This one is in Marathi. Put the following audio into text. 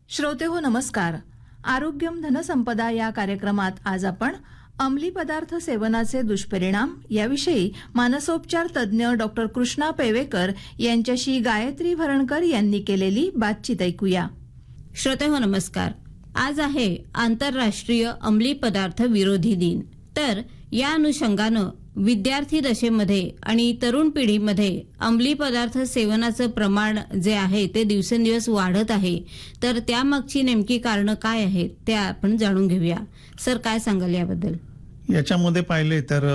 श्रोतेहो नमस्कार. आरोग्यम धनसंपदा या कार्यक्रमात आज आपण अंमली पदार्थ सेवनाचे दुष्परिणाम याविषयी मानसोपचार तज्ज्ञ डॉक्टर कृष्णा पेवेकर यांच्याशी गायत्री भरणकर यांनी केलेली बातचीत ऐकूया. श्रोतेहो नमस्कार. आज आहे आंतरराष्ट्रीय अंमली पदार्थ विरोधी दिन. तर या अनुषंगानं विद्यार्थी दशेमध्ये आणि तरुण पिढीमध्ये अंमली पदार्थ सेवनाचं प्रमाण जे आहे ते दिवसेंदिवस वाढत आहे. तर त्यामागची नेमकी कारणं काय आहेत ते आपण जाणून घेऊया. सर, काय सांगाल याबद्दल? याच्यामध्ये पाहिले तर